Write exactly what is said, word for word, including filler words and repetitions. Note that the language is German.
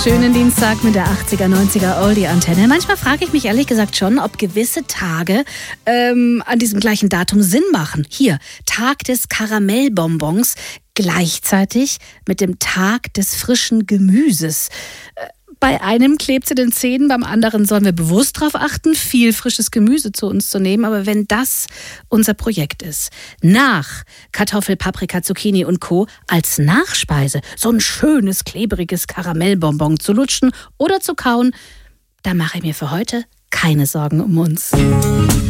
Schönen Dienstag mit der achtziger, neunziger Oldie-Antenne. Manchmal frage ich mich ehrlich gesagt schon, ob gewisse Tage ähm, an diesem gleichen Datum Sinn machen. Hier, Tag des Karamellbonbons, gleichzeitig mit dem Tag des frischen Gemüses. Äh, Bei einem klebt sie den Zähnen, beim anderen sollen wir bewusst darauf achten, viel frisches Gemüse zu uns zu nehmen. Aber wenn das unser Projekt ist, nach Kartoffel, Paprika, Zucchini und Co. als Nachspeise so ein schönes, klebriges Karamellbonbon zu lutschen oder zu kauen, da mache ich mir für heute keine Sorgen um uns.